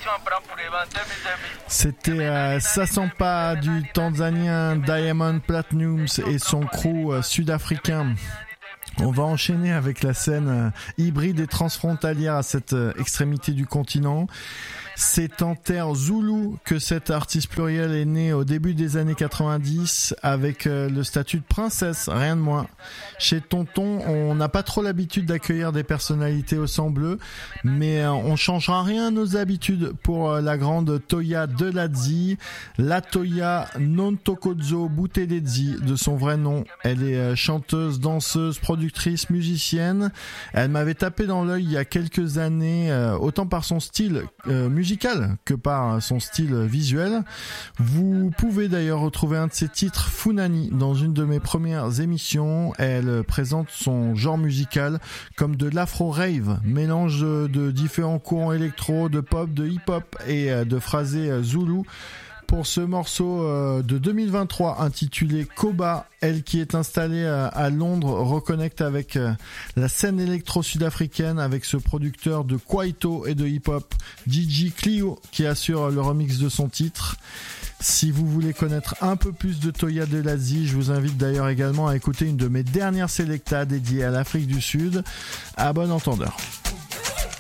C'était Sasampa du Tanzanien Diamond Platnumz et son crew sud-africain. On va enchaîner avec la scène hybride et transfrontalière à cette extrémité du continent. C'est en terre zoulou que cet artiste pluriel est né au début des années 90 avec le statut de princesse, rien de moins. Chez Tonton, on n'a pas trop l'habitude d'accueillir des personnalités au sang bleu, mais on changera rien à nos habitudes pour la grande Toya Deladzi, la Toya Nontokozo Buteledzi de son vrai nom. Elle est chanteuse, danseuse, productrice, musicienne. Elle m'avait tapé dans l'œil il y a quelques années, autant par son style musical que par son style visuel. Vous pouvez d'ailleurs retrouver un de ses titres, Funani, dans une de mes premières émissions. Elle présente son genre musical comme de l'afro-rave, mélange de différents courants électro, de pop, de hip-hop et de phrasé zoulou. Pour ce morceau de 2023 intitulé Koba, elle qui est installée à Londres reconnecte avec la scène électro sud-africaine avec ce producteur de kwaito et de hip-hop, DJ Clio, qui assure le remix de son titre. Si vous voulez connaître un peu plus de Toya Deladzi, je vous invite d'ailleurs également à écouter une de mes dernières sélectas dédiées à l'Afrique du Sud. À bon entendeur.